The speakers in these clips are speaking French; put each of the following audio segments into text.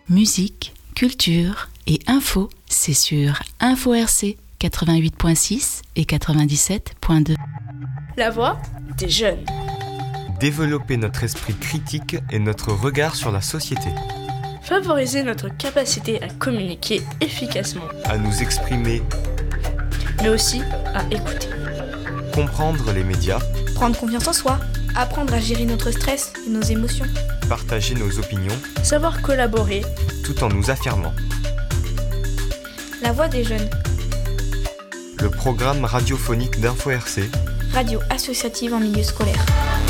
Musique, culture et info, c'est sur Info RC 88.6 et 97.2. La voix des jeunes. Développer notre esprit critique et notre regard sur la société. Favoriser notre capacité à communiquer efficacement. À nous exprimer. Mais aussi à écouter. Comprendre les médias. Prendre confiance en soi. Apprendre à gérer notre stress et nos émotions. Partager nos opinions. Savoir collaborer. Tout en nous affirmant. La voix des jeunes. Le programme radiophonique d'Info RC. Radio associative en milieu scolaire.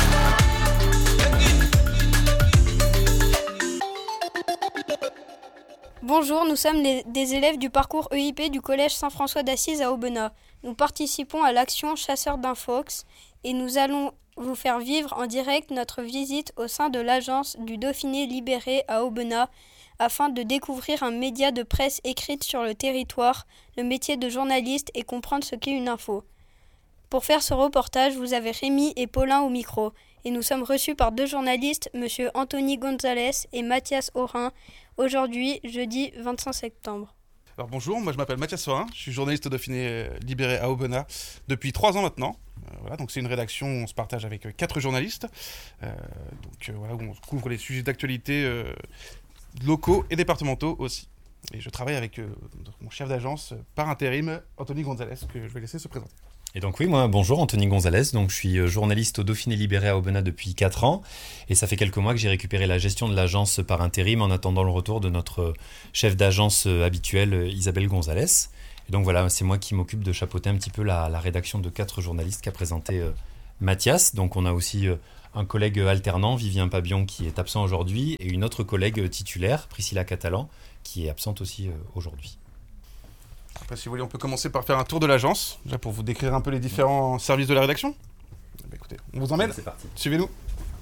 Bonjour, nous sommes des élèves du parcours EIP du collège Saint-François d'Assise à Aubenas. Nous participons à l'action Chasseurs d'Infox et nous allons vous faire vivre en direct notre visite au sein de l'agence du Dauphiné libéré à Aubenas afin de découvrir un média de presse écrite sur le territoire, le métier de journaliste et comprendre ce qu'est une info. Pour faire ce reportage, vous avez Rémi et Paulin au micro et nous sommes reçus par deux journalistes, M. Anthony Gonzalez et Mathias Aurin, aujourd'hui, jeudi 25 septembre. Alors bonjour, moi je m'appelle Mathias Aurin, je suis journaliste au Dauphiné libéré à Aubenas depuis 3 ans maintenant. Donc c'est une rédaction où on se partage avec 4 journalistes, où on couvre les sujets d'actualité locaux et départementaux aussi. Et je travaille avec mon chef d'agence par intérim, Anthony Gonzalez, que je vais laisser se présenter. Et donc oui, moi, bonjour, Anthony Gonzalez, donc je suis journaliste au Dauphiné libéré à Aubenas depuis 4 ans, et ça fait quelques mois que j'ai récupéré la gestion de l'agence par intérim en attendant le retour de notre chef d'agence habituelle, Isabelle Gonzalez. Et donc voilà, c'est moi qui m'occupe de chapeauter un petit peu la rédaction de 4 journalistes qu'a présenté Mathias. Donc on a aussi un collègue alternant, Vivien Pabion, qui est absent aujourd'hui, et une autre collègue titulaire, Priscilla Catalan, qui est absente aussi aujourd'hui. Après, si vous voulez, on peut commencer par faire un tour de l'agence, déjà pour vous décrire un peu les différents services de la rédaction. Écoutez, on vous emmène ? C'est parti. Suivez-nous.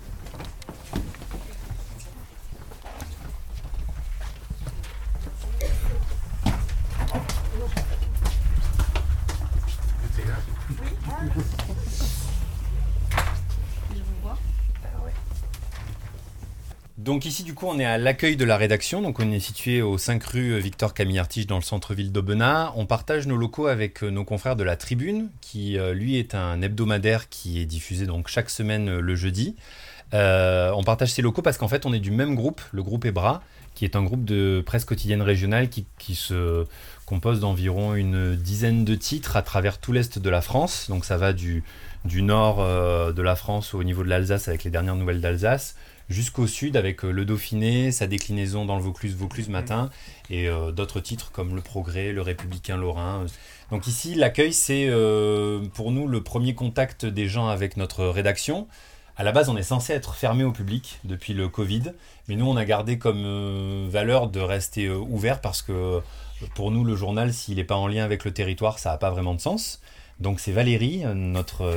Donc ici, du coup, on est à l'accueil de la rédaction. Donc on est situé au 5 rue Victor Camille Artiche dans le centre-ville d'Aubenas. On partage nos locaux avec nos confrères de la Tribune, qui lui est un hebdomadaire qui est diffusé donc chaque semaine le jeudi. On partage ces locaux parce qu'en fait, on est du même groupe, le groupe EBRA, qui est un groupe de presse quotidienne régionale qui se compose d'environ une dizaine de titres à travers tout l'est de la France. Donc ça va du nord de la France au niveau de l'Alsace avec les dernières nouvelles d'Alsace, jusqu'au sud avec le Dauphiné, sa déclinaison dans le Vaucluse matin et d'autres titres comme Le Progrès, Le Républicain Lorrain. Donc ici, l'accueil, c'est pour nous le premier contact des gens avec notre rédaction. À la base, on est censé être fermé au public depuis le Covid, mais nous, on a gardé comme valeur de rester ouvert parce que pour nous, le journal, s'il n'est pas en lien avec le territoire, ça n'a pas vraiment de sens. Donc c'est Valérie, notre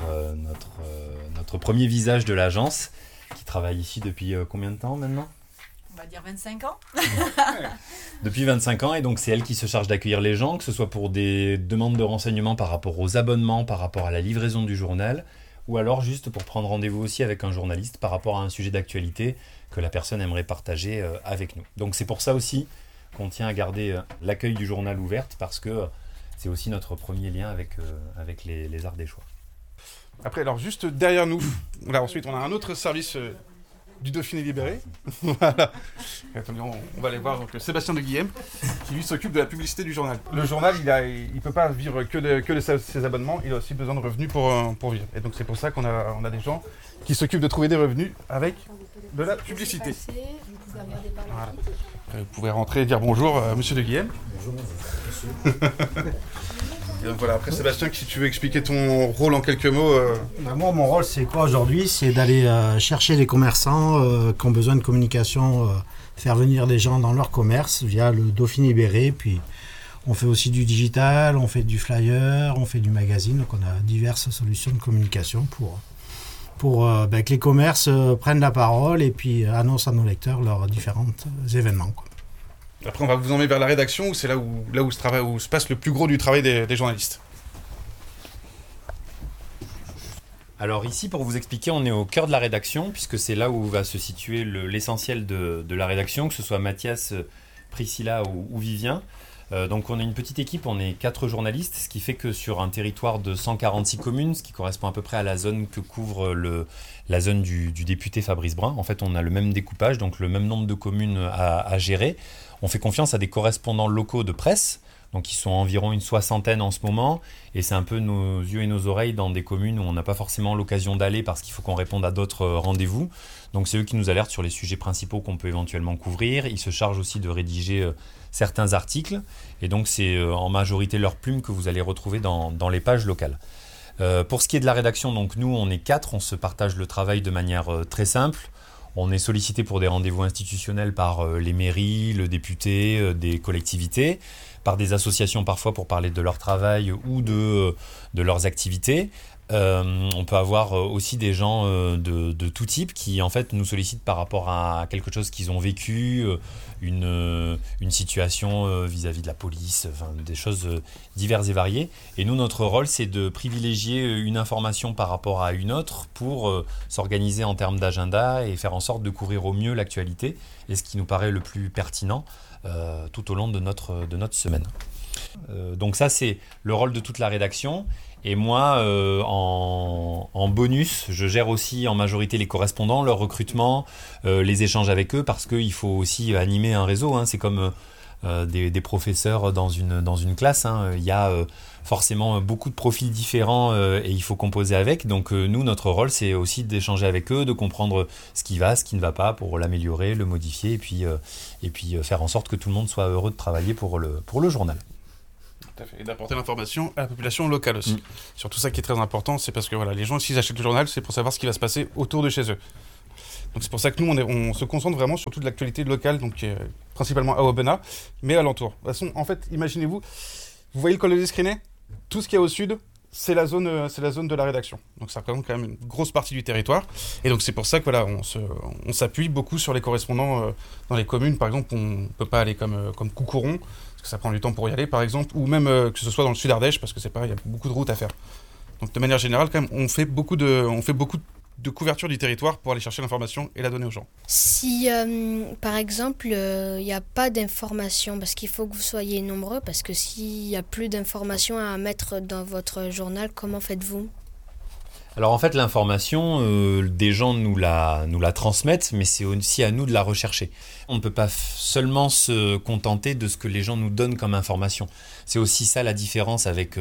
premier visage de l'agence, qui travaille ici depuis combien de temps maintenant ? On va dire 25 ans. Depuis 25 ans, et donc c'est elle qui se charge d'accueillir les gens, que ce soit pour des demandes de renseignements par rapport aux abonnements, par rapport à la livraison du journal, ou alors juste pour prendre rendez-vous aussi avec un journaliste par rapport à un sujet d'actualité que la personne aimerait partager avec nous. Donc c'est pour ça aussi qu'on tient à garder l'accueil du journal ouverte, parce que c'est aussi notre premier lien avec les arts des choix. Après, alors juste derrière nous, là ensuite on a un autre service du Dauphiné libéré. Voilà. Attendez, on va aller voir donc, Sébastien de Guillem, qui lui s'occupe de la publicité du journal. Le journal, il peut pas vivre que de ses abonnements, il a aussi besoin de revenus pour vivre. Et donc c'est pour ça qu'on a des gens qui s'occupent de trouver des revenus avec de la publicité. Voilà. Après, vous pouvez rentrer et dire bonjour à Monsieur de Guillem. Bonjour, monsieur. Et donc voilà, après Sébastien, si tu veux expliquer ton rôle en quelques mots. Moi, mon rôle, c'est quoi aujourd'hui ? C'est d'aller chercher les commerçants qui ont besoin de communication, faire venir les gens dans leur commerce via le Dauphiné libéré. Puis on fait aussi du digital, on fait du flyer, on fait du magazine. Donc on a diverses solutions de communication pour que les commerces prennent la parole et puis annoncent à nos lecteurs leurs différents événements, quoi. Après, on va vous emmener vers la rédaction, où c'est là où se passe le plus gros du travail des journalistes. Alors ici, pour vous expliquer, on est au cœur de la rédaction, puisque c'est là où va se situer l'essentiel de la rédaction, que ce soit Mathias, Priscilla ou Vivien. Donc on est une petite équipe, on est 4 journalistes, ce qui fait que sur un territoire de 146 communes, ce qui correspond à peu près à la zone que couvre la zone du député Fabrice Brun, en fait on a le même découpage, donc le même nombre de communes à gérer. On fait confiance à des correspondants locaux de presse, donc ils sont environ une 60aine en ce moment, et c'est un peu nos yeux et nos oreilles dans des communes où on n'a pas forcément l'occasion d'aller parce qu'il faut qu'on réponde à d'autres rendez-vous. Donc c'est eux qui nous alertent sur les sujets principaux qu'on peut éventuellement couvrir. Ils se chargent aussi de rédiger certains articles, et donc c'est en majorité leur plume que vous allez retrouver dans les pages locales. Pour ce qui est de la rédaction, donc nous on est 4, on se partage le travail de manière très simple. On est sollicité pour des rendez-vous institutionnels par les mairies, le député, des collectivités, par des associations parfois pour parler de leur travail ou de leurs activités. On peut avoir aussi des gens de tout type qui en fait nous sollicitent par rapport à quelque chose qu'ils ont vécu, une situation vis-à-vis de la police, enfin, des choses diverses et variées. Et nous, notre rôle, c'est de privilégier une information par rapport à une autre pour s'organiser en termes d'agenda et faire en sorte de couvrir au mieux l'actualité et ce qui nous paraît le plus pertinent tout au long de notre semaine. Donc ça, c'est le rôle de toute la rédaction. Et moi, en bonus, je gère aussi en majorité les correspondants, leur recrutement, les échanges avec eux, parce qu'il faut aussi animer un réseau. Hein. C'est comme des professeurs dans une classe. Hein. Il y a forcément beaucoup de profils différents et il faut composer avec. Donc nous, notre rôle, c'est aussi d'échanger avec eux, de comprendre ce qui va, ce qui ne va pas, pour l'améliorer, le modifier, et puis faire en sorte que tout le monde soit heureux de travailler pour le journal. Tout à fait. Et d'apporter l'information à la population locale aussi. Surtout ça qui est très important, c'est parce que voilà, les gens, s'ils achètent le journal, c'est pour savoir ce qui va se passer autour de chez eux. Donc c'est pour ça que nous, on se concentre vraiment sur toute l'actualité locale, donc principalement à Aubenas, mais alentour. De toute façon, en fait, imaginez-vous, vous voyez le col de l'Escrinet ? Tout ce qu'il y a au sud, c'est la zone de la rédaction. Donc ça représente quand même une grosse partie du territoire. Et donc c'est pour ça que voilà, on s'appuie beaucoup sur les correspondants dans les communes. Par exemple, on ne peut pas aller comme Coucouron, parce que ça prend du temps pour y aller, par exemple, ou même que ce soit dans le sud Ardèche, parce que c'est pareil, il y a beaucoup de routes à faire. Donc de manière générale, quand même, on fait beaucoup de couverture du territoire pour aller chercher l'information et la donner aux gens. Si, par exemple, il n'y a pas d'informations, parce qu'il faut que vous soyez nombreux, parce que s'il n'y a plus d'informations à mettre dans votre journal, comment faites-vous ? Alors en fait, l'information, des gens nous la transmettent, mais c'est aussi à nous de la rechercher. On ne peut pas seulement se contenter de ce que les gens nous donnent comme information. C'est aussi ça la différence avec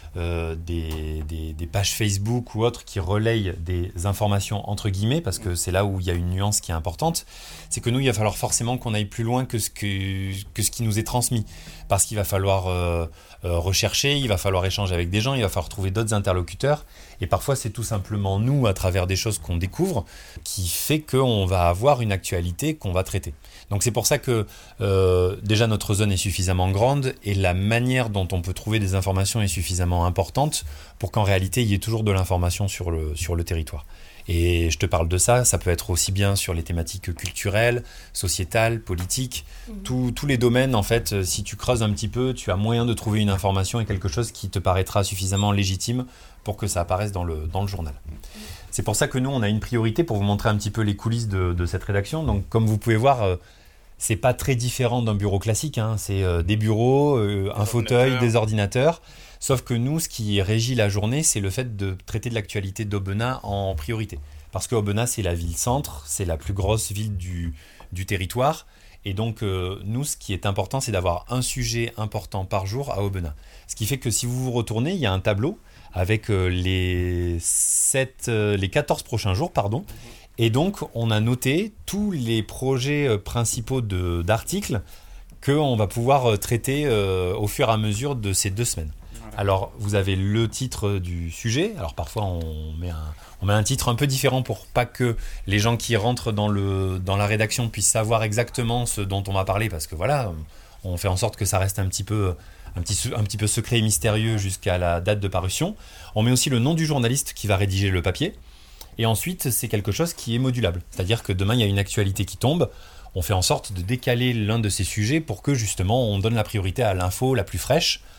des pages Facebook ou autres qui relayent des informations entre guillemets, parce que c'est là où il y a une nuance qui est importante. C'est que nous, il va falloir forcément qu'on aille plus loin que ce qui nous est transmis. Parce qu'il va falloir rechercher, il va falloir échanger avec des gens, il va falloir trouver d'autres interlocuteurs. Et parfois, c'est tout simplement nous, à travers des choses qu'on découvre, qui fait qu'on va avoir une actualité qu'on va traiter. Donc c'est pour ça que déjà notre zone est suffisamment grande et la manière dont on peut trouver des informations est suffisamment importante pour qu'en réalité, il y ait toujours de l'information sur le territoire. Et je te parle de ça, ça peut être aussi bien sur les thématiques culturelles, sociétales, politiques, tous les domaines en fait, si tu creuses un petit peu, tu as moyen de trouver une information et quelque chose qui te paraîtra suffisamment légitime pour que ça apparaisse dans le journal. C'est pour ça que nous, on a une priorité pour vous montrer un petit peu les coulisses de cette rédaction. Donc comme vous pouvez voir, c'est pas très différent d'un bureau classique, hein. C'est des bureaux, un fauteuil, des ordinateurs. Sauf que nous, ce qui régit la journée, c'est le fait de traiter de l'actualité d'Aubenas en priorité. Parce que Aubenas, c'est la ville-centre, c'est la plus grosse ville du territoire. Et donc, nous, ce qui est important, c'est d'avoir un sujet important par jour à Aubenas. Ce qui fait que si vous vous retournez, il y a un tableau avec les 14 prochains jours, pardon. Et donc, on a noté tous les projets principaux d'articles qu'on va pouvoir traiter au fur et à mesure de ces 2 semaines. Alors, vous avez le titre du sujet. Alors, parfois, on met un titre un peu différent pour pas que les gens qui rentrent dans la rédaction puissent savoir exactement ce dont on va parler. Parce que voilà, on fait en sorte que ça reste un petit peu secret et mystérieux jusqu'à la date de parution. On met aussi le nom du journaliste qui va rédiger le papier. Et ensuite, c'est quelque chose qui est modulable. C'est-à-dire que demain, il y a une actualité qui tombe. On fait en sorte de décaler l'un de ces sujets pour que justement, on donne la priorité à l'info la plus fraîche,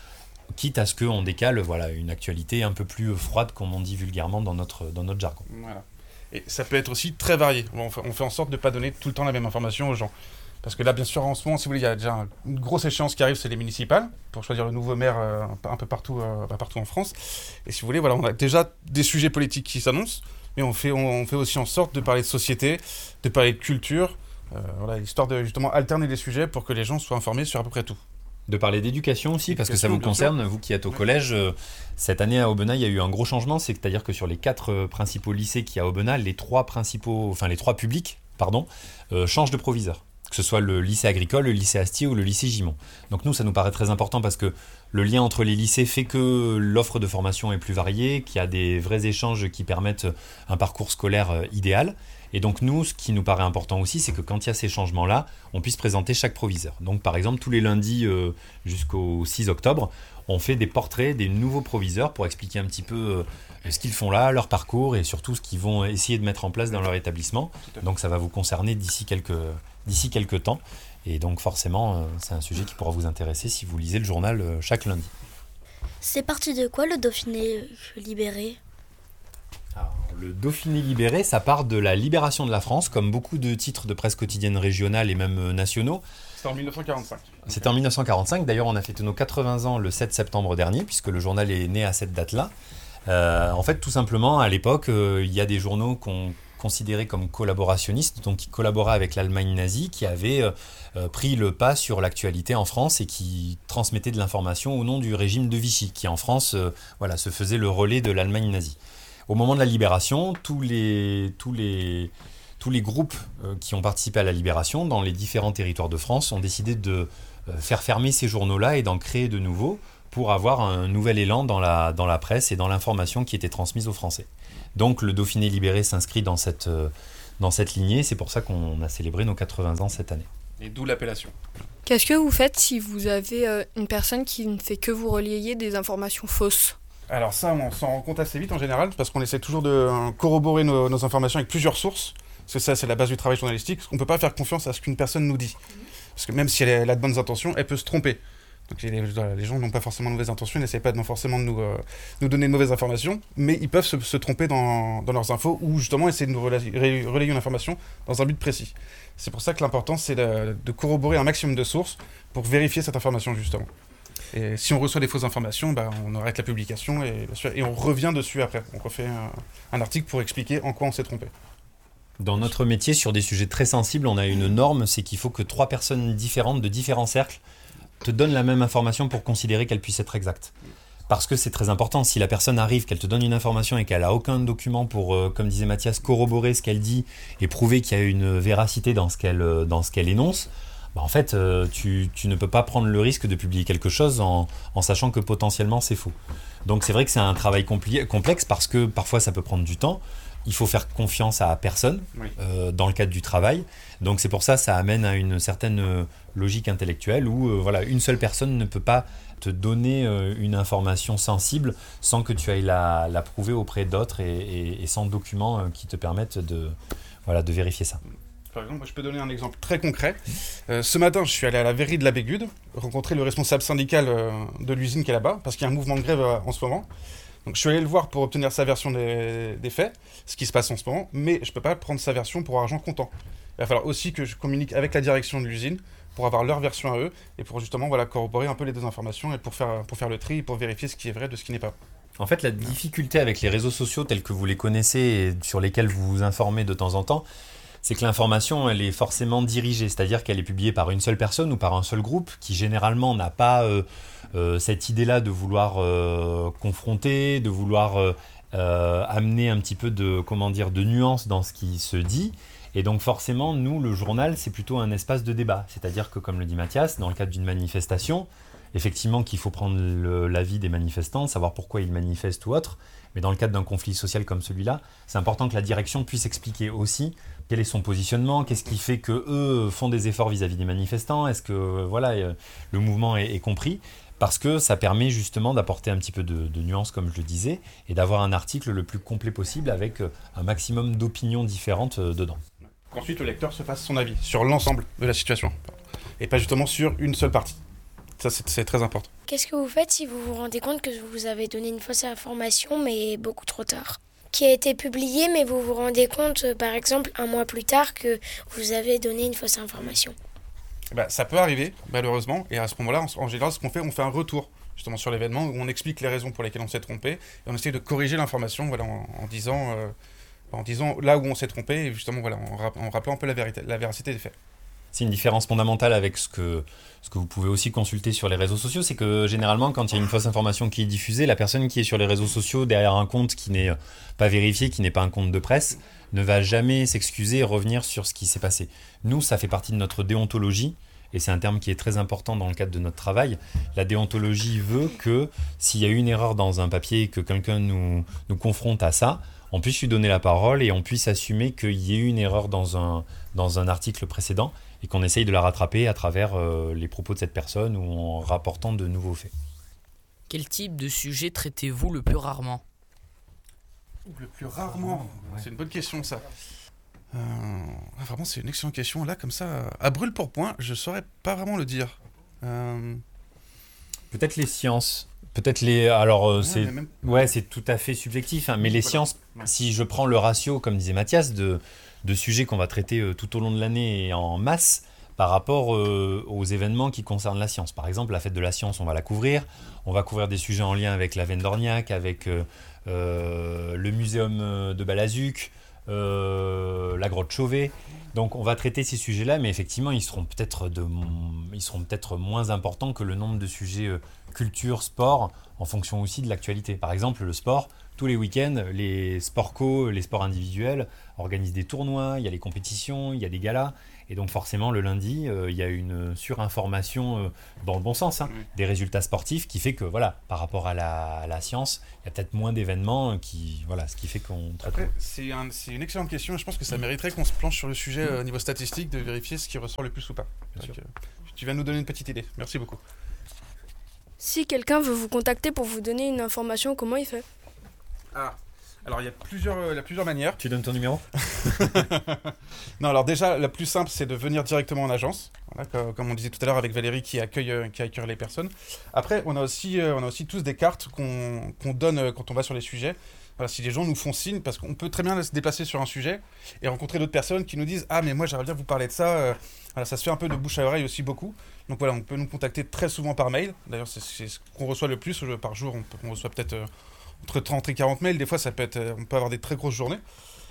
quitte à ce qu'on décale une actualité un peu plus froide, comme on dit vulgairement dans notre jargon. Voilà. Et ça peut être aussi très varié. On fait en sorte de ne pas donner tout le temps la même information aux gens. Parce que là, bien sûr, en ce moment, si vous voulez, il y a déjà une grosse échéance qui arrive, c'est les municipales, pour choisir le nouveau maire un peu partout en France. Et si vous voulez, voilà, on a déjà des sujets politiques qui s'annoncent, mais on fait aussi en sorte de parler de société, de parler de culture, histoire de justement alterner les sujets pour que les gens soient informés sur à peu près tout. De parler d'éducation aussi, parce que ça vous concerne, vous qui êtes au collège. Cette année à Aubenas, il y a eu un gros changement, c'est-à-dire que sur les 4 principaux lycées qu'il y a à Aubenas, les 3 publics, changent de proviseur. Que ce soit le lycée agricole, le lycée Astier ou le lycée Gimont. Donc nous, ça nous paraît très important parce que le lien entre les lycées fait que l'offre de formation est plus variée, qu'il y a des vrais échanges qui permettent un parcours scolaire idéal. Et donc nous, ce qui nous paraît important aussi, c'est que quand il y a ces changements-là, on puisse présenter chaque proviseur. Donc par exemple, tous les lundis jusqu'au 6 octobre, on fait des portraits des nouveaux proviseurs pour expliquer un petit peu ce qu'ils font là, leur parcours et surtout ce qu'ils vont essayer de mettre en place dans leur établissement. Donc ça va vous concerner d'ici quelques temps. Et donc forcément, c'est un sujet qui pourra vous intéresser si vous lisez le journal chaque lundi. C'est parti de quoi le Dauphiné libéré ? Alors, le Dauphiné libéré, ça part de la libération de la France, comme beaucoup de titres de presse quotidienne régionale et même nationaux. C'était en 1945. C'était en 1945. D'ailleurs, on a fêté nos 80 ans le 7 septembre dernier, puisque le journal est né à cette date-là. En fait, tout simplement, à l'époque, il y a des journaux qu'on considérés comme collaborationnistes, donc qui collaboraient avec l'Allemagne nazie, qui avaient pris le pas sur l'actualité en France et qui transmettaient de l'information au nom du régime de Vichy, qui en France se faisait le relais de l'Allemagne nazie. Au moment de la libération, tous les groupes qui ont participé à la libération dans les différents territoires de France ont décidé de faire fermer ces journaux-là et d'en créer de nouveaux pour avoir un nouvel élan dans la presse et dans l'information qui était transmise aux Français. Donc le Dauphiné libéré s'inscrit dans cette lignée, c'est pour ça qu'on a célébré nos 80 ans cette année. Et d'où l'appellation. Qu'est-ce que vous faites si vous avez une personne qui ne fait que vous relayer des informations fausses ? Alors ça, on s'en rend compte assez vite en général, parce qu'on essaie toujours de corroborer nos informations avec plusieurs sources, parce que ça, c'est la base du travail journalistique. On ne peut pas faire confiance à ce qu'une personne nous dit, parce que même si elle a de bonnes intentions, elle peut se tromper. Donc les gens n'ont pas forcément de mauvaises intentions, ils n'essayent pas forcément de nous donner de mauvaises informations, mais ils peuvent se tromper dans leurs infos, ou justement essayer de nous relayer une information dans un but précis. C'est pour ça que l'important, c'est de corroborer un maximum de sources pour vérifier cette information, justement. Et si on reçoit des fausses informations, on arrête la publication et on revient dessus après. On refait un article pour expliquer en quoi on s'est trompé. Dans notre métier, sur des sujets très sensibles, on a une norme, c'est qu'il faut que 3 personnes différentes de différents cercles te donnent la même information pour considérer qu'elle puisse être exacte. Parce que c'est très important, si la personne arrive, qu'elle te donne une information et qu'elle n'a aucun document pour, comme disait Mathias, corroborer ce qu'elle dit et prouver qu'il y a une véracité dans ce qu'elle énonce, en fait, tu ne peux pas prendre le risque de publier quelque chose en sachant que potentiellement c'est faux. Donc c'est vrai que c'est un travail complexe parce que parfois ça peut prendre du temps. Il faut faire confiance à personne dans le cadre du travail. Donc c'est pour ça amène à une certaine logique intellectuelle où une seule personne ne peut pas te donner une information sensible sans que tu ailles la prouver auprès d'autres et sans documents qui te permettent de vérifier ça. Par exemple, je peux donner un exemple très concret. Ce matin, je suis allé à la verrerie de la Bégude, rencontrer le responsable syndical de l'usine qui est là-bas, parce qu'il y a un mouvement de grève en ce moment. Donc je suis allé le voir pour obtenir sa version des faits, ce qui se passe en ce moment, mais je ne peux pas prendre sa version pour argent comptant. Il va falloir aussi que je communique avec la direction de l'usine pour avoir leur version à eux, et pour justement corroborer un peu les deux informations, et pour faire le tri, et pour vérifier ce qui est vrai de ce qui n'est pas. En fait, la difficulté avec les réseaux sociaux tels que vous les connaissez et sur lesquels vous vous informez de temps en temps, c'est que l'information, elle est forcément dirigée, c'est-à-dire qu'elle est publiée par une seule personne ou par un seul groupe qui généralement n'a pas cette idée-là de vouloir confronter, de vouloir amener un petit peu de nuance dans ce qui se dit. Et donc forcément, nous, le journal, c'est plutôt un espace de débat. C'est-à-dire que, comme le dit Mathias, dans le cadre d'une manifestation, effectivement qu'il faut prendre l'avis des manifestants, savoir pourquoi ils manifestent ou autre. Mais dans le cadre d'un conflit social comme celui-là, c'est important que la direction puisse expliquer aussi quel est son positionnement, qu'est-ce qui fait qu'eux font des efforts vis-à-vis des manifestants, est-ce que le mouvement est compris, parce que ça permet justement d'apporter un petit peu de nuance, comme je le disais, et d'avoir un article le plus complet possible avec un maximum d'opinions différentes dedans. Qu'ensuite le lecteur se fasse son avis sur l'ensemble de la situation, et pas justement sur une seule partie. Ça, c'est très important. Qu'est-ce que vous faites si vous vous rendez compte que vous avez donné une fausse information, mais beaucoup trop tard? Qui a été publiée, mais vous vous rendez compte, par exemple, 1 mois plus tard, que vous avez donné une fausse information. Ça peut arriver, malheureusement, et à ce moment-là, en général, ce qu'on fait, on fait un retour justement sur l'événement où on explique les raisons pour lesquelles on s'est trompé et on essaie de corriger l'information en disant là où on s'est trompé et justement en rappelant un peu la véracité des faits. C'est une différence fondamentale avec ce que vous pouvez aussi consulter sur les réseaux sociaux, c'est que généralement quand il y a une fausse information qui est diffusée, la personne qui est sur les réseaux sociaux derrière un compte qui n'est pas vérifié, qui n'est pas un compte de presse, ne va jamais s'excuser et revenir sur ce qui s'est passé. Nous, ça fait partie de notre déontologie, et c'est un terme qui est très important dans le cadre de notre travail. La déontologie veut que s'il y a eu une erreur dans un papier et que quelqu'un nous confronte à ça, on puisse lui donner la parole et on puisse assumer qu'il y ait eu une erreur dans un article précédent et qu'on essaye de la rattraper à travers les propos de cette personne ou en rapportant de nouveaux faits. Quel type de sujet traitez-vous le plus rarement ? Le plus rarement, c'est une bonne question ça. Vraiment, c'est une excellente question. Là, comme ça, à brûle pour point, je saurais pas vraiment le dire. Peut-être les sciences. Peut-être les. Alors, c'est tout à fait subjectif, hein, mais les sciences, si je prends le ratio, comme disait Mathias, de sujets qu'on va traiter tout au long de l'année et en masse par rapport aux événements qui concernent la science. Par exemple, la fête de la science, on va la couvrir. On va couvrir des sujets en lien avec la veine d'Orniac, avec le muséum de Balazuc, la grotte Chauvet. Donc on va traiter ces sujets-là, mais effectivement ils seront peut-être moins importants que le nombre de sujets culture, sport, en fonction aussi de l'actualité. Par exemple, le sport, tous les week-ends, les sports co, les sports individuels organisent des tournois, il y a les compétitions, il y a des galas, et donc forcément le lundi, il y a une surinformation dans le bon sens, des résultats sportifs qui fait que par rapport à la science, il y a peut-être moins d'événements ce qui fait qu'on traite. Après, c'est une excellente question et je pense que ça mériterait qu'on se planche sur le sujet au niveau statistique, de vérifier ce qui ressort le plus ou pas. Tu vas nous donner une petite idée. Merci beaucoup. Si quelqu'un veut vous contacter pour vous donner une information, comment il fait ? Alors il y a plusieurs manières. Tu donnes ton numéro ? Non, alors déjà la plus simple c'est de venir directement en agence, comme on disait tout à l'heure avec Valérie qui accueille les personnes. Après on a aussi tous des cartes qu'on donne quand on va sur les sujets. Si les gens nous font signe, parce qu'on peut très bien se déplacer sur un sujet et rencontrer d'autres personnes qui nous disent « Ah mais moi j'aimerais bien vous parler de ça », ça se fait un peu de bouche à oreille aussi beaucoup. Donc on peut nous contacter très souvent par mail. D'ailleurs c'est ce qu'on reçoit le plus par jour, on reçoit peut-être entre 30 et 40 mails, des fois on peut avoir des très grosses journées.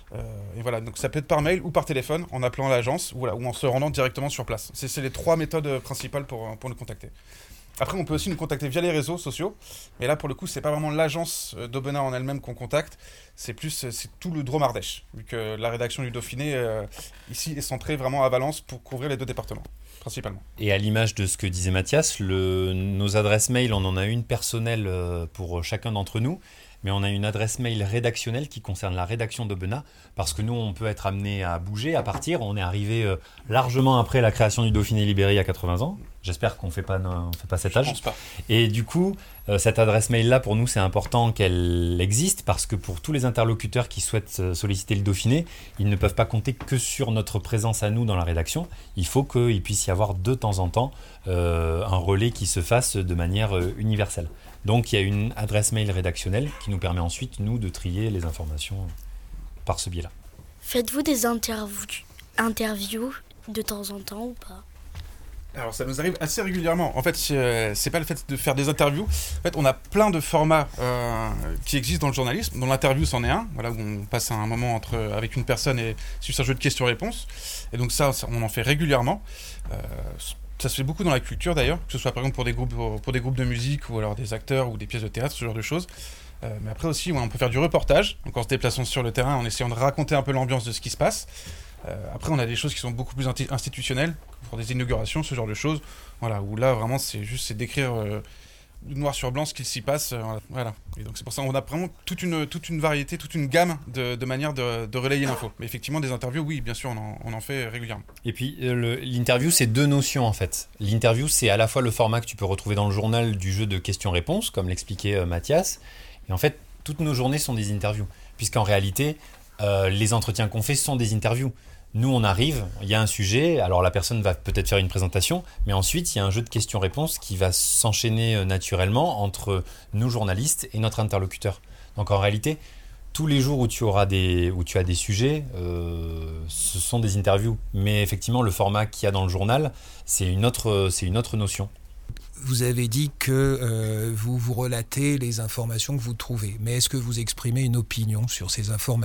Donc ça peut être par mail ou par téléphone en appelant l'agence ou en se rendant directement sur place. C'est les 3 méthodes principales pour nous contacter. Après, on peut aussi nous contacter via les réseaux sociaux. Mais là, pour le coup, c'est pas vraiment l'agence d'Aubenas en elle-même qu'on contacte. C'est tout le Drôme Ardèche. Vu que la rédaction du Dauphiné, ici, est centrée vraiment à Valence pour couvrir les 2 départements, principalement. Et à l'image de ce que disait Mathias, nos adresses mail, on en a une personnelle pour chacun d'entre nous. Mais on a une adresse mail rédactionnelle qui concerne la rédaction d'Aubenas, parce que nous, on peut être amené à bouger, à partir. On est arrivé largement après la création du Dauphiné libéré il y a 80 ans. J'espère qu'on ne fait pas cet âge. Je pense pas. Et du coup, cette adresse mail-là, pour nous, c'est important qu'elle existe, parce que pour tous les interlocuteurs qui souhaitent solliciter le Dauphiné, ils ne peuvent pas compter que sur notre présence à nous dans la rédaction. Il faut qu'il puisse y avoir de temps en temps un relais qui se fasse de manière universelle. Donc il y a une adresse mail rédactionnelle qui nous permet ensuite, nous, de trier les informations par ce biais-là. Faites-vous des interviews de temps en temps ou pas ? Alors ça nous arrive assez régulièrement. En fait, c'est pas le fait de faire des interviews. En fait, on a plein de formats qui existent dans le journalisme, dont l'interview c'en est un, où on passe un moment avec une personne et c'est juste un jeu de questions-réponses. Et donc ça, on en fait régulièrement. Ça se fait beaucoup dans la culture d'ailleurs, que ce soit par exemple pour des groupes de musique ou alors des acteurs ou des pièces de théâtre, ce genre de choses. Mais après aussi, on peut faire du reportage, donc en se déplaçant sur le terrain, en essayant de raconter un peu l'ambiance de ce qui se passe. Après, on a des choses qui sont beaucoup plus institutionnelles, pour des inaugurations, ce genre de choses, où là vraiment c'est d'écrire noir sur blanc ce qu'il s'y passe, Et donc c'est pour ça qu'on a vraiment toute une variété, toute une gamme de manières de relayer l'info. Mais effectivement, des interviews, oui, bien sûr, on en fait régulièrement. Et puis l'interview, c'est 2 notions en fait. L'interview, c'est à la fois le format que tu peux retrouver dans le journal du jeu de questions-réponses, comme l'expliquait Mathias. Et en fait, toutes nos journées sont des interviews, puisqu'en réalité, les entretiens qu'on fait sont des interviews. Nous, on arrive, il y a un sujet, alors la personne va peut-être faire une présentation, mais ensuite, il y a un jeu de questions-réponses qui va s'enchaîner naturellement entre nous, journalistes, et notre interlocuteur. Donc en réalité, tous les jours où tu as des sujets, ce sont des interviews. Mais effectivement, le format qu'il y a dans le journal, c'est une autre notion. Vous avez dit que vous relatez les informations que vous trouvez. Mais est-ce que vous exprimez une opinion sur ces informations ?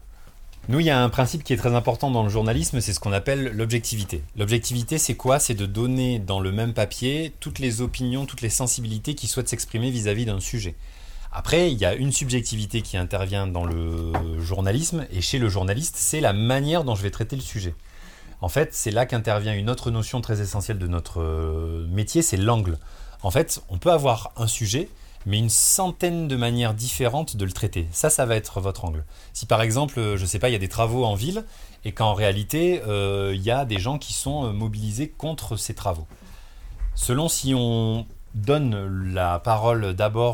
Nous, il y a un principe qui est très important dans le journalisme, c'est ce qu'on appelle l'objectivité. L'objectivité, c'est quoi ? C'est de donner dans le même papier toutes les opinions, toutes les sensibilités qui souhaitent s'exprimer vis-à-vis d'un sujet. Après, il y a une subjectivité qui intervient dans le journalisme, et chez le journaliste, c'est la manière dont je vais traiter le sujet. En fait, c'est là qu'intervient une autre notion très essentielle de notre métier, c'est l'angle. En fait, on peut avoir un sujet, mais une centaine de manières différentes de le traiter. Ça va être votre angle. Si par exemple, je sais pas, il y a des travaux en ville et qu'en réalité, il y a des gens qui sont mobilisés contre ces travaux. Selon si on donne la parole d'abord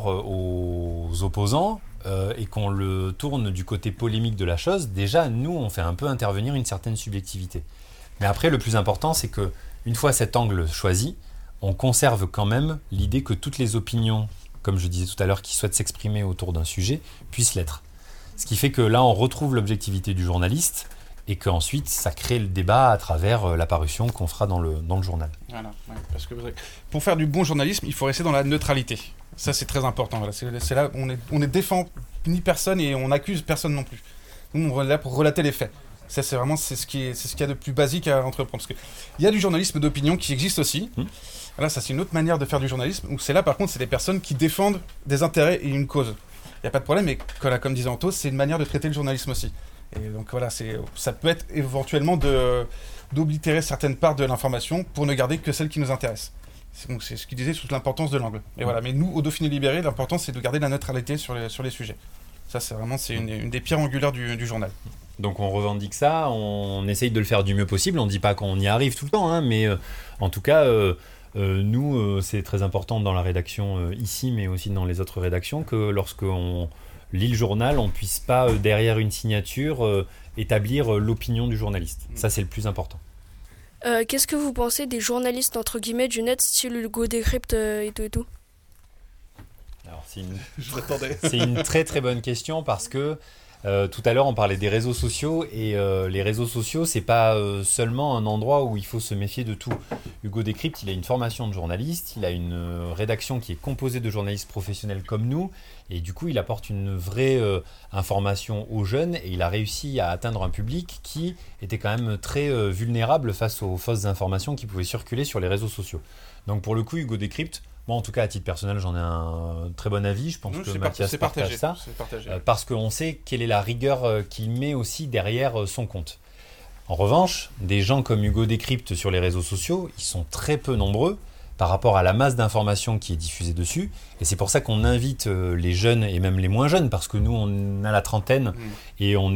aux opposants et qu'on le tourne du côté polémique de la chose, déjà, nous, on fait un peu intervenir une certaine subjectivité. Mais après, le plus important, c'est que une fois cet angle choisi, on conserve quand même l'idée que toutes les opinions, comme je disais tout à l'heure, qui souhaitent s'exprimer autour d'un sujet, puissent l'être. Ce qui fait que là, on retrouve l'objectivité du journaliste et qu'ensuite, ça crée le débat à travers la parution qu'on fera dans le journal. Voilà, ouais, parce que pour faire du bon journalisme, il faut rester dans la neutralité. Ça, c'est très important. Voilà. C'est là où on ne défend ni personne et on n'accuse personne non plus. Nous, on est là pour relater les faits. Ça, c'est ce qu'il y a de plus basique à entreprendre. Parce qu'il y a du journalisme d'opinion qui existe aussi. Là, ça, c'est une autre manière de faire du journalisme. Où c'est là, par contre, c'est des personnes qui défendent des intérêts et une cause. Il n'y a pas de problème, mais comme disait Anto, c'est une manière de traiter le journalisme aussi. Et donc voilà, ça peut être éventuellement d'oblitérer certaines parts de l'information pour ne garder que celles qui nous intéressent. Donc c'est ce qu'il disait sur l'importance de l'angle. Et voilà, mais nous, au Dauphiné Libéré, l'important, c'est de garder la neutralité sur les sujets. Ça, c'est une des pierres angulaires du journal. Donc on revendique ça, on essaye de le faire du mieux possible, on ne dit pas qu'on y arrive tout le temps, hein, mais en tout cas, nous, c'est très important dans la rédaction ici, mais aussi dans les autres rédactions, que lorsqu'on lit le journal, on ne puisse pas, derrière une signature, établir l'opinion du journaliste. Ça, c'est le plus important. Qu'est-ce que vous pensez des journalistes, entre guillemets, du net, style Hugo Décrypte et tout ? Alors, c'est une très très bonne question parce que tout à l'heure on parlait des réseaux sociaux et les réseaux sociaux c'est pas seulement un endroit où il faut se méfier de tout. Hugo Décrypte, il a une formation de journaliste, il a une rédaction qui est composée de journalistes professionnels comme nous et du coup il apporte une vraie information aux jeunes et il a réussi à atteindre un public qui était quand même très vulnérable face aux fausses informations qui pouvaient circuler sur les réseaux sociaux. Donc pour le coup Hugo Décrypte, moi, en tout cas, à titre personnel, j'en ai un très bon avis. Je pense que Mathias partage ça. Parce qu'on sait quelle est la rigueur qu'il met aussi derrière son compte. En revanche, des gens comme Hugo Décrypte sur les réseaux sociaux, ils sont très peu nombreux par rapport à la masse d'informations qui est diffusée dessus. Et c'est pour ça qu'on invite les jeunes et même les moins jeunes, parce que nous, on a la trentaine et on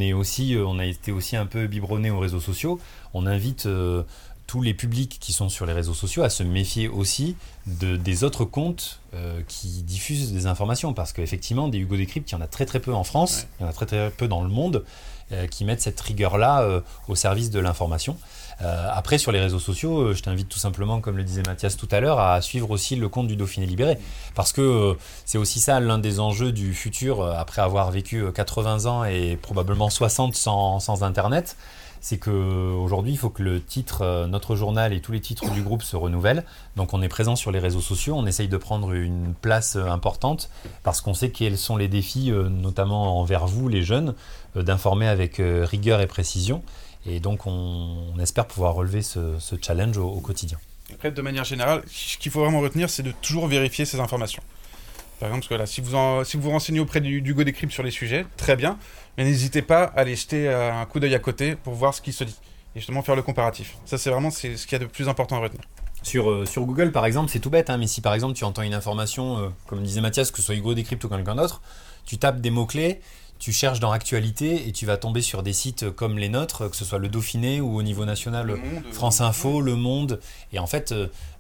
a été aussi un peu biberonnés aux réseaux sociaux. On invite tous les publics qui sont sur les réseaux sociaux à se méfier aussi des autres comptes qui diffusent des informations parce qu'effectivement des Hugo Décrypte il y en a très très peu en France, il y en a très très peu dans le monde qui mettent cette rigueur-là au service de l'information. Après sur les réseaux sociaux, je t'invite tout simplement, comme le disait Mathias tout à l'heure, à suivre aussi le compte du Dauphiné Libéré parce que c'est aussi ça l'un des enjeux du futur après avoir vécu 80 ans et probablement 60 sans Internet. C'est qu'aujourd'hui, il faut que le titre, notre journal et tous les titres du groupe se renouvellent. Donc on est présent sur les réseaux sociaux, on essaye de prendre une place importante parce qu'on sait quels sont les défis, notamment envers vous, les jeunes, d'informer avec rigueur et précision. Et donc on espère pouvoir relever ce challenge au quotidien. Après, de manière générale, ce qu'il faut vraiment retenir, c'est de toujours vérifier ces informations. Par exemple, parce que là, si vous vous renseignez auprès d'Hugo Décrypte sur les sujets, très bien, mais n'hésitez pas à aller jeter un coup d'œil à côté pour voir ce qui se dit et justement faire le comparatif. Ça, c'est ce qu'il y a de plus important à retenir. Sur Google, par exemple, c'est tout bête, hein, mais si par exemple tu entends une information, comme disait Mathias, que ce soit Hugo Décrypte ou quelqu'un d'autre, tu tapes des mots-clés, tu cherches dans Actualité et tu vas tomber sur des sites comme les nôtres, que ce soit le Dauphiné ou au niveau national, France Info, Le Monde. Et en fait,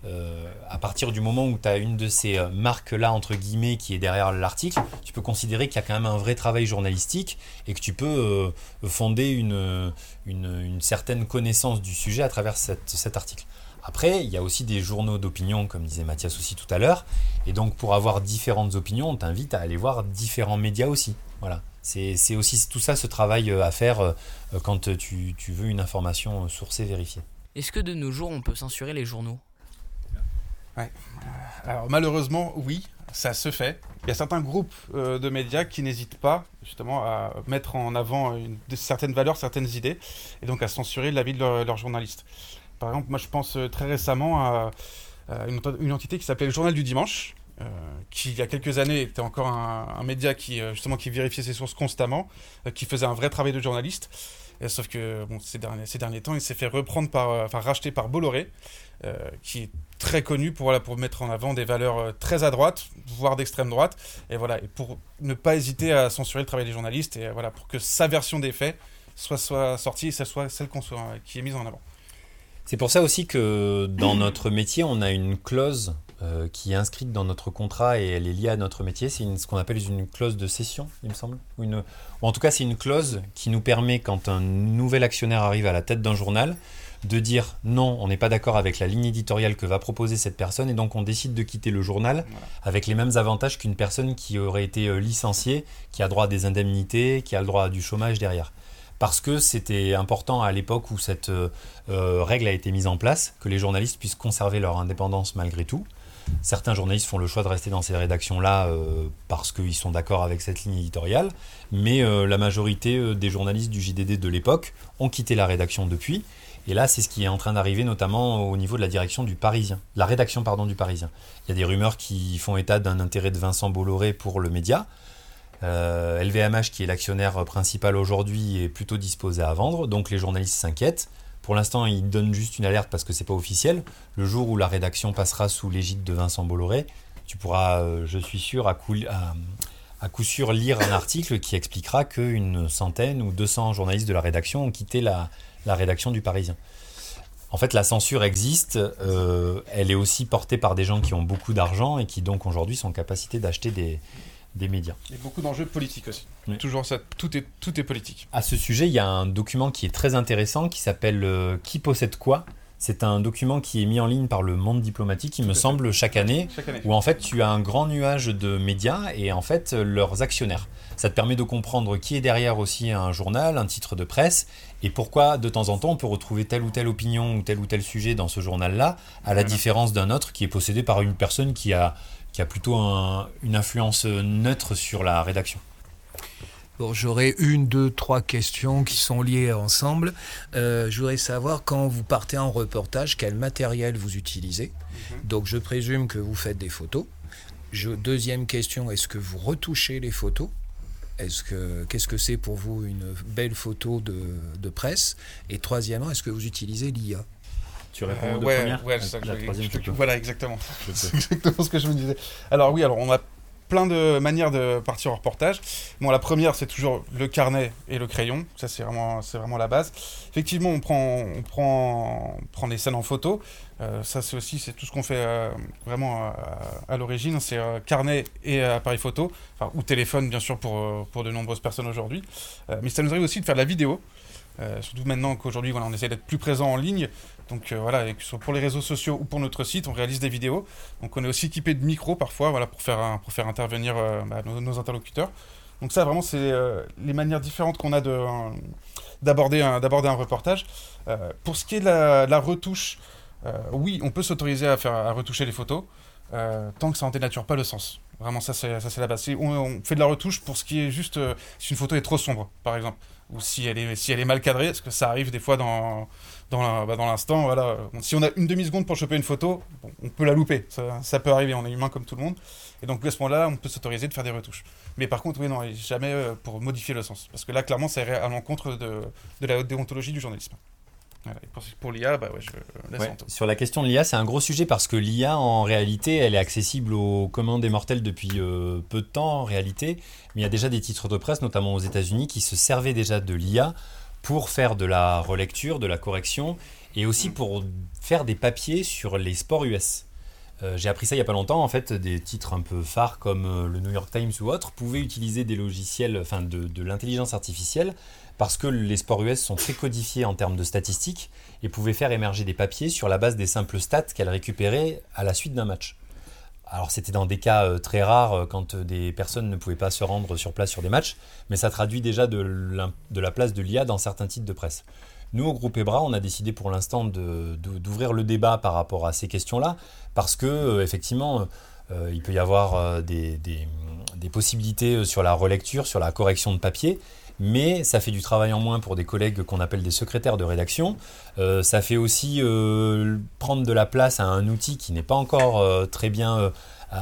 à partir du moment où tu as une de ces marques-là, entre guillemets, qui est derrière l'article, tu peux considérer qu'il y a quand même un vrai travail journalistique et que tu peux fonder une certaine connaissance du sujet à travers cet article. Après, il y a aussi des journaux d'opinion, comme disait Mathias aussi tout à l'heure. Et donc, pour avoir différentes opinions, on t'invite à aller voir différents médias aussi. Voilà. C'est aussi tout ça, ce travail à faire quand tu veux une information sourcée, vérifiée. Est-ce que de nos jours, on peut censurer les journaux ? Ouais. Alors malheureusement, oui, ça se fait. Il y a certains groupes de médias qui n'hésitent pas justement à mettre en avant certaines valeurs, certaines idées, et donc à censurer l'avis de leurs journalistes. Par exemple, moi je pense très récemment à une entité qui s'appelait le Journal du Dimanche, qui il y a quelques années était encore un média qui vérifiait ses sources constamment, qui faisait un vrai travail de journaliste. Sauf que ces derniers temps, il s'est fait racheter par Bolloré, qui est très connu pour mettre en avant des valeurs très à droite, voire d'extrême droite, et pour ne pas hésiter à censurer le travail des journalistes, et pour que sa version des faits soit sortie, et que ce soit celle qui est mise en avant. C'est pour ça aussi que dans notre métier, on a une clause qui est inscrite dans notre contrat et elle est liée à notre métier. C'est ce qu'on appelle une clause de cession, il me semble. Ou en tout cas, c'est une clause qui nous permet, quand un nouvel actionnaire arrive à la tête d'un journal, de dire non, on n'est pas d'accord avec la ligne éditoriale que va proposer cette personne et donc on décide de quitter le journal avec les mêmes avantages qu'une personne qui aurait été licenciée, qui a droit à des indemnités, qui a le droit à du chômage derrière. Parce que c'était important à l'époque où cette règle a été mise en place, que les journalistes puissent conserver leur indépendance malgré tout. Certains journalistes font le choix de rester dans ces rédactions-là parce qu'ils sont d'accord avec cette ligne éditoriale, mais la majorité des journalistes du JDD de l'époque ont quitté la rédaction depuis. Et là, c'est ce qui est en train d'arriver, notamment au niveau de la direction du Parisien, la rédaction du Parisien. Il y a des rumeurs qui font état d'un intérêt de Vincent Bolloré pour le média. LVMH, qui est l'actionnaire principal aujourd'hui, est plutôt disposé à vendre, donc les journalistes s'inquiètent. Pour l'instant, ils donnent juste une alerte parce que c'est pas officiel. Le jour où la rédaction passera sous l'égide de Vincent Bolloré, tu pourras, je suis sûr, à coup sûr lire un article qui expliquera qu'une centaine ou 200 journalistes de la rédaction ont quitté la rédaction du Parisien. En fait, la censure existe, elle est aussi portée par des gens qui ont beaucoup d'argent et qui donc aujourd'hui sont en capacité d'acheter des médias. Il y a beaucoup d'enjeux politiques aussi. Oui. Toujours ça, tout est politique. À ce sujet, il y a un document qui est très intéressant qui s'appelle « Qui possède quoi ?» C'est un document qui est mis en ligne par le Monde diplomatique, il me semble, chaque année, où en fait tu as un grand nuage de médias et en fait leurs actionnaires. Ça te permet de comprendre qui est derrière aussi un journal, un titre de presse, et pourquoi de temps en temps on peut retrouver telle ou telle opinion ou tel sujet dans ce journal-là, à la différence d'un autre qui est possédé par une personne qui a plutôt une influence neutre sur la rédaction. Bon, j'aurais 1, 2, 3 questions qui sont liées ensemble. Je voudrais savoir, quand vous partez en reportage, quel matériel vous utilisez. Donc je présume que vous faites des photos. Deuxième question, est-ce que vous retouchez les photos ? Qu'est-ce que c'est pour vous une belle photo de presse ? Et troisièmement, est-ce que vous utilisez l'IA ? Tu réponds aux deux premières ? Ouais, c'est ça que voilà, exactement. C'est exactement ce que je me disais. Alors on a plein de manières de partir en reportage. Bon, la première, c'est toujours le carnet et le crayon. Ça, c'est vraiment la base. Effectivement, on prend des scènes en photo. Ça, c'est tout ce qu'on fait vraiment à l'origine. C'est carnet et appareil photo, ou téléphone, bien sûr, pour de nombreuses personnes aujourd'hui. Mais ça nous arrive aussi de faire de la vidéo. Surtout maintenant qu'aujourd'hui, on essaie d'être plus présent en ligne. Donc et que ce soit pour les réseaux sociaux ou pour notre site, on réalise des vidéos. Donc on est aussi équipé de micros parfois, pour faire intervenir nos interlocuteurs. Donc ça, vraiment, c'est les manières différentes qu'on a d'aborder un reportage. Pour ce qui est de la retouche, oui, on peut s'autoriser à retoucher les photos, tant que ça n'en dénature pas le sens. Vraiment, ça c'est la base. On fait de la retouche pour ce qui est juste si une photo est trop sombre, par exemple, ou si elle est mal cadrée, parce que ça arrive des fois dans l'instant. Voilà. Si on a une demi-seconde pour choper une photo, on peut la louper. Ça peut arriver, on est humain comme tout le monde. Et donc à ce moment-là, on peut s'autoriser de faire des retouches. Mais par contre, oui, non, jamais pour modifier le sens. Parce que là, clairement, ça irait à l'encontre de la haute déontologie du journalisme. Voilà. Et pour l'IA, je laisse Anto. Sur la question de l'IA, c'est un gros sujet parce que l'IA, en réalité, elle est accessible aux communs des mortels depuis peu de temps, en réalité. Mais il y a déjà des titres de presse, notamment aux États-Unis, qui se servaient déjà de l'IA pour faire de la relecture, de la correction, et aussi pour faire des papiers sur les sports US. J'ai appris ça il n'y a pas longtemps. En fait, des titres un peu phares comme le New York Times ou autres pouvaient utiliser des logiciels, de l'intelligence artificielle, parce que les sports US sont très codifiés en termes de statistiques et pouvaient faire émerger des papiers sur la base des simples stats qu'elles récupéraient à la suite d'un match. Alors c'était dans des cas très rares quand des personnes ne pouvaient pas se rendre sur place sur des matchs, mais ça traduit déjà de la place de l'IA dans certains titres de presse. Nous, au groupe EBRA, on a décidé pour l'instant d'ouvrir le débat par rapport à ces questions-là, parce que effectivement, il peut y avoir des possibilités sur la relecture, sur la correction de papier, mais ça fait du travail en moins pour des collègues qu'on appelle des secrétaires de rédaction. Ça fait aussi prendre de la place à un outil qui n'est pas encore très bien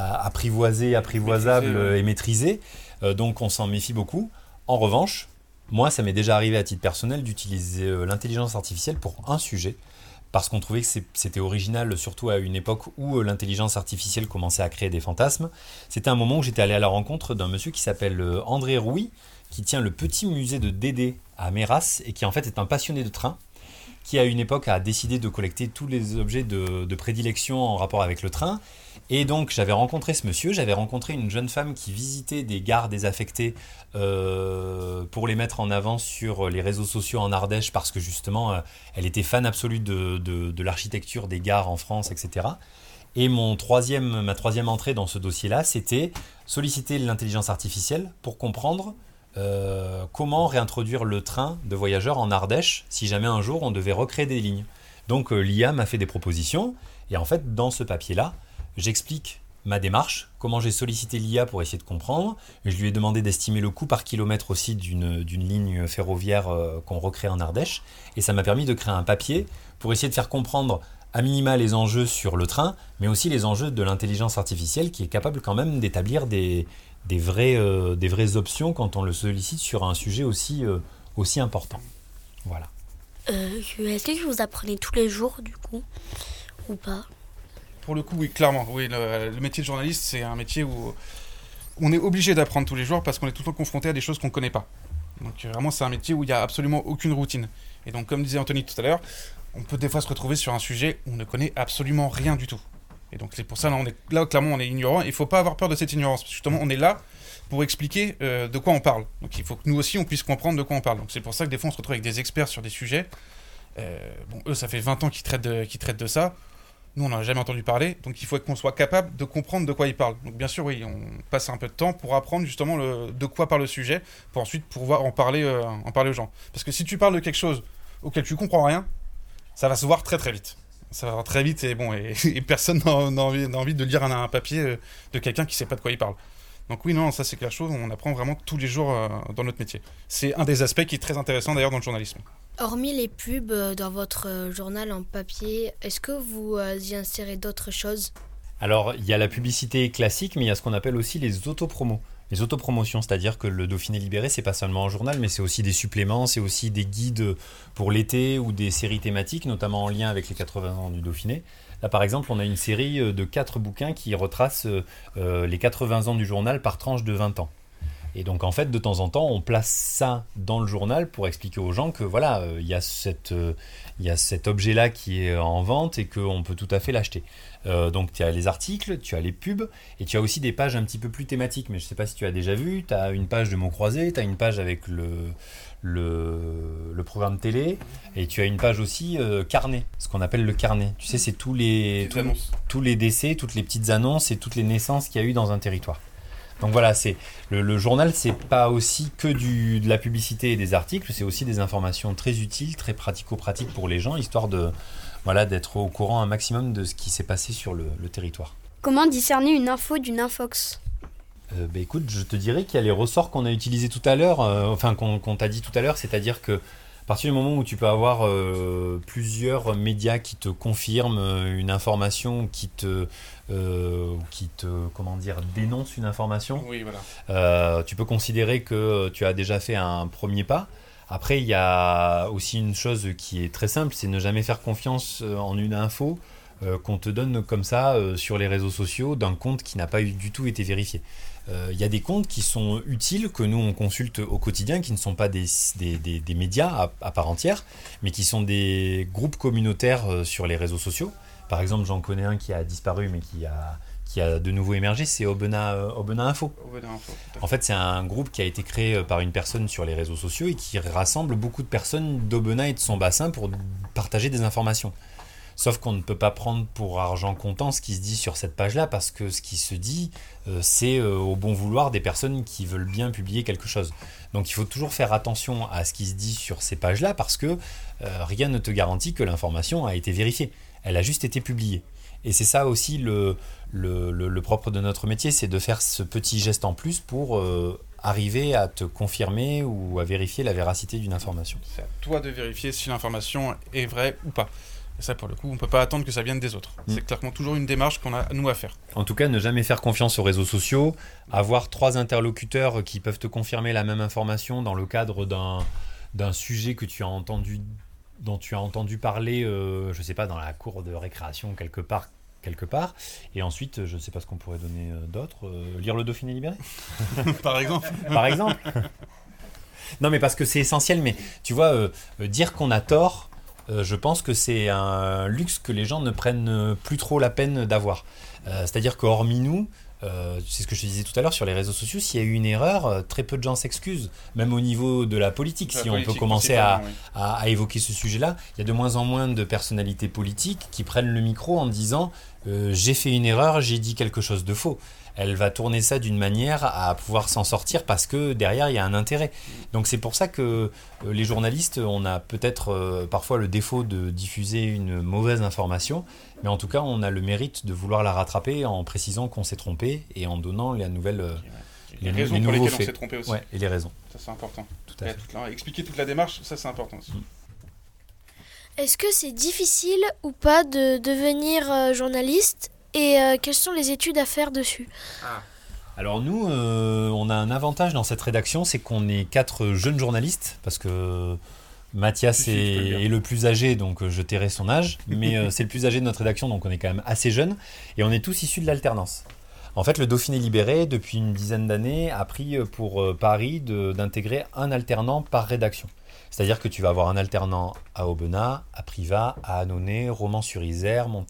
apprivoisable et maîtrisé. Donc on s'en méfie beaucoup. En revanche, moi, ça m'est déjà arrivé à titre personnel d'utiliser l'intelligence artificielle pour un sujet, parce qu'on trouvait que c'était original, surtout à une époque où l'intelligence artificielle commençait à créer des fantasmes. C'était un moment où j'étais allé à la rencontre d'un monsieur qui s'appelle André Rouy, qui tient le petit musée de Dédé à Méras, et qui en fait est un passionné de train, qui à une époque a décidé de collecter tous les objets de prédilection en rapport avec le train. Et donc j'avais rencontré ce monsieur, j'avais rencontré une jeune femme qui visitait des gares désaffectées pour les mettre en avant sur les réseaux sociaux en Ardèche, parce que justement elle était fan absolue de l'architecture des gares en France, etc. Et ma troisième entrée dans ce dossier-là, c'était solliciter l'intelligence artificielle pour comprendre comment réintroduire le train de voyageurs en Ardèche si jamais un jour on devait recréer des lignes. Donc l'IA m'a fait des propositions, et en fait dans ce papier-là, j'explique ma démarche, comment j'ai sollicité l'IA pour essayer de comprendre. Je lui ai demandé d'estimer le coût par kilomètre aussi d'une ligne ferroviaire qu'on recrée en Ardèche, et ça m'a permis de créer un papier pour essayer de faire comprendre à minima les enjeux sur le train, mais aussi les enjeux de l'intelligence artificielle qui est capable quand même d'établir des vraies options quand on le sollicite sur un sujet aussi important. Voilà. Est-ce que vous apprenez tous les jours du coup ou pas ? Pour le coup, oui, clairement. Oui, le métier de journaliste, c'est un métier où on est obligé d'apprendre tous les jours parce qu'on est tout le temps confronté à des choses qu'on ne connaît pas. Donc vraiment, c'est un métier où il n'y a absolument aucune routine. Et donc, comme disait Anthony tout à l'heure, on peut des fois se retrouver sur un sujet où on ne connaît absolument rien du tout. Et donc c'est pour ça, là clairement, on est ignorant. Il ne faut pas avoir peur de cette ignorance. Parce que justement, on est là pour expliquer de quoi on parle. Donc il faut que nous aussi, on puisse comprendre de quoi on parle. Donc c'est pour ça que des fois, on se retrouve avec des experts sur des sujets. Eux, ça fait 20 ans qu'ils traitent de ça. Nous, on n'en a jamais entendu parler, donc il faut qu'on soit capable de comprendre de quoi ils parlent. Donc bien sûr, oui, on passe un peu de temps pour apprendre justement de quoi parle le sujet, pour ensuite pouvoir en parler aux gens. Parce que si tu parles de quelque chose auquel tu comprends rien, ça va se voir très très vite. Ça va voir très vite et personne n'a envie de lire un papier de quelqu'un qui ne sait pas de quoi il parle. Donc oui, non, ça c'est quelque chose, on apprend vraiment tous les jours dans notre métier. C'est un des aspects qui est très intéressant d'ailleurs dans le journalisme. Hormis les pubs dans votre journal en papier, est-ce que vous y insérez d'autres choses ? Alors, il y a la publicité classique, mais il y a ce qu'on appelle aussi les autopromos. Les autopromotions, c'est-à-dire que le Dauphiné Libéré, c'est pas seulement un journal, mais c'est aussi des suppléments, c'est aussi des guides pour l'été ou des séries thématiques, notamment en lien avec les 80 ans du Dauphiné. Là, par exemple, on a une série de 4 bouquins qui retracent les 80 ans du journal par tranche de 20 ans. Et donc, en fait, de temps en temps, on place ça dans le journal pour expliquer aux gens que voilà, il y a cet objet-là qui est en vente et qu'on peut tout à fait l'acheter. Donc, tu as les articles, tu as les pubs et tu as aussi des pages un petit peu plus thématiques. Mais je ne sais pas si tu as déjà vu, tu as une page de mots croisés, tu as une page avec le programme télé et tu as une page aussi carnet, ce qu'on appelle le carnet. Tu sais, c'est tous les décès, toutes les petites annonces et toutes les naissances qu'il y a eu dans un territoire. Donc voilà, c'est le journal, c'est pas aussi que de la publicité et des articles, c'est aussi des informations très utiles, très pratico-pratiques pour les gens, histoire d'être au courant un maximum de ce qui s'est passé sur le territoire. Comment discerner une info d'une infox ? Écoute, je te dirais qu'il y a les ressorts qu'on a utilisés tout à l'heure, qu'on t'a dit tout à l'heure, c'est-à-dire que à partir du moment où tu peux avoir plusieurs médias qui te confirment une information, qui te dénonce une information, oui, voilà. tu peux considérer que tu as déjà fait un premier pas. Après, il y a aussi une chose qui est très simple, c'est ne jamais faire confiance en une info qu'on te donne comme ça sur les réseaux sociaux d'un compte qui n'a pas du tout été vérifié. Il y a des comptes qui sont utiles, que nous on consulte au quotidien, qui ne sont pas des médias à part entière, mais qui sont des groupes communautaires sur les réseaux sociaux. Par exemple, j'en connais un qui a disparu, mais qui a de nouveau émergé, c'est Aubenas Info. En fait, c'est un groupe qui a été créé par une personne sur les réseaux sociaux et qui rassemble beaucoup de personnes d'Aubenas et de son bassin pour partager des informations. Sauf qu'on ne peut pas prendre pour argent comptant ce qui se dit sur cette page-là, parce que ce qui se dit, c'est au bon vouloir des personnes qui veulent bien publier quelque chose. Donc il faut toujours faire attention à ce qui se dit sur ces pages-là, parce que rien ne te garantit que l'information a été vérifiée. Elle a juste été publiée. Et c'est ça aussi le propre de notre métier, c'est de faire ce petit geste en plus pour arriver à te confirmer ou à vérifier la véracité d'une information. C'est à toi de vérifier si l'information est vraie ou pas. Et ça, pour le coup, on ne peut pas attendre que ça vienne des autres. C'est clairement toujours une démarche qu'on a, nous, à faire. En tout cas, ne jamais faire confiance aux réseaux sociaux. Avoir 3 interlocuteurs qui peuvent te confirmer la même information dans le cadre d'un sujet que tu as entendu, dont tu as entendu parler, je ne sais pas, dans la cour de récréation quelque part. Et ensuite, je ne sais pas ce qu'on pourrait donner d'autre. Lire le Dauphiné libéré Par exemple. Par exemple. Non, mais parce que c'est essentiel. Mais tu vois, dire qu'on a tort... je pense que c'est un luxe que les gens ne prennent plus trop la peine d'avoir. C'est-à-dire qu'hormis nous, c'est ce que je te disais tout à l'heure sur les réseaux sociaux, s'il y a eu une erreur, très peu de gens s'excusent. Même au niveau de la politique, si on peut commencer à évoquer ce sujet-là, il y a de moins en moins de personnalités politiques qui prennent le micro en disant j'ai fait une erreur, j'ai dit quelque chose de faux. Elle va tourner ça d'une manière à pouvoir s'en sortir parce que derrière il y a un intérêt. Donc c'est pour ça que les journalistes, on a peut-être parfois le défaut de diffuser une mauvaise information, mais en tout cas on a le mérite de vouloir la rattraper en précisant qu'on s'est trompé et en donnant la nouvelle, les raisons pour lesquelles on s'est trompé aussi. Ouais, et les raisons. Ça c'est important. Tout à fait. Expliquer toute la démarche, ça c'est important aussi. Est-ce que c'est difficile ou pas de devenir journaliste et quelles sont les études à faire dessus? Alors nous, on a un avantage dans cette rédaction, c'est qu'on est 4 jeunes journalistes, parce que Mathias est le plus âgé, donc je tairai son âge, mais c'est le plus âgé de notre rédaction, donc on est quand même assez jeunes, et on est tous issus de l'alternance. En fait, le Dauphiné libéré, depuis une dizaine d'années, a pris pour pari d'intégrer un alternant par rédaction. C'est-à-dire que tu vas avoir un alternant à Aubenas, à Privas, à Annonay, Romans-sur-Isère,